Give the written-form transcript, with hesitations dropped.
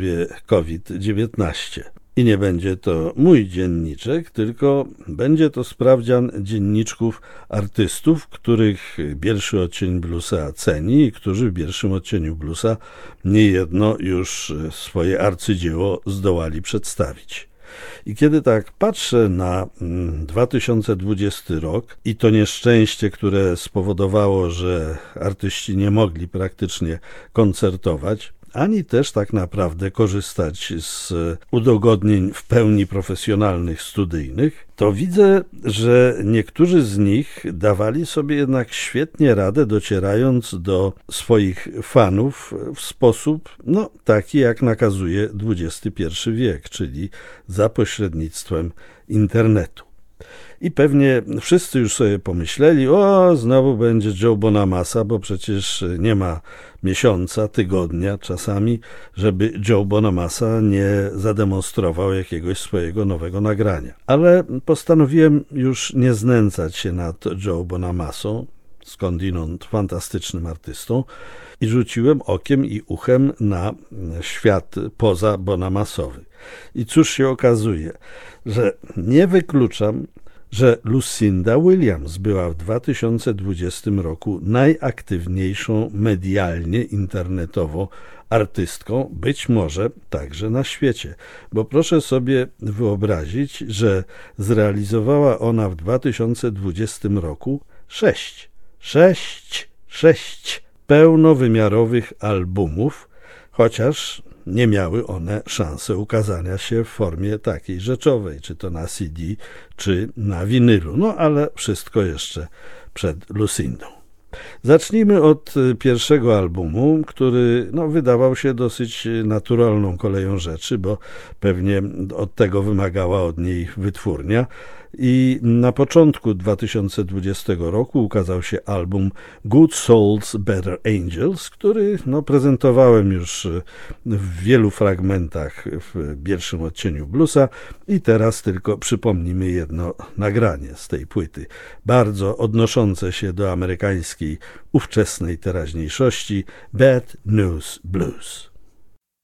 COVID-19. I nie będzie to mój dzienniczek, tylko będzie to sprawdzian dzienniczków artystów, których Bierszy Odcień Bluesa ceni i którzy w Bierszym Odcieniu Bluesa niejedno już swoje arcydzieło zdołali przedstawić. I kiedy tak patrzę na 2020 rok i to nieszczęście, które spowodowało, że artyści nie mogli praktycznie koncertować, ani też tak naprawdę korzystać z udogodnień w pełni profesjonalnych, studyjnych, to widzę, że niektórzy z nich dawali sobie jednak świetnie radę, docierając do swoich fanów w sposób taki, jak nakazuje XXI wiek, czyli za pośrednictwem internetu. I pewnie wszyscy już sobie pomyśleli, znowu będzie Joe Bonamassa, bo przecież nie ma miesiąca, tygodnia czasami, żeby Joe Bonamassa nie zademonstrował jakiegoś swojego nowego nagrania. Ale postanowiłem już nie znęcać się nad Joe Bonamassą, skądinąd fantastycznym artystą, i rzuciłem okiem i uchem na świat poza Bonamassowy. I cóż się okazuje, że nie wykluczam, że Lucinda Williams była w 2020 roku najaktywniejszą medialnie, internetowo artystką, być może także na świecie. Bo proszę sobie wyobrazić, że zrealizowała ona w 2020 roku 6 pełnowymiarowych albumów, chociaż nie miały one szansy ukazania się w formie takiej rzeczowej, czy to na CD, czy na winylu. Ale wszystko jeszcze przed Lucindą. Zacznijmy od pierwszego albumu, który wydawał się dosyć naturalną koleją rzeczy, bo pewnie od tego wymagała od niej wytwórnia. I na początku 2020 roku ukazał się album Good Souls, Better Angels, który prezentowałem już w wielu fragmentach w Bierszym Odcieniu Bluesa i teraz tylko przypomnimy jedno nagranie z tej płyty, bardzo odnoszące się do amerykańskiej ówczesnej teraźniejszości, Bad News Blues.